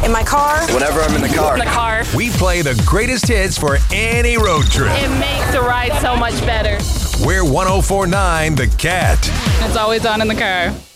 In my car. Whenever I'm in the car. In the car. We play the greatest hits for any road trip. It makes the ride so much better. We're 104.9 The Cat. It's always on in the car.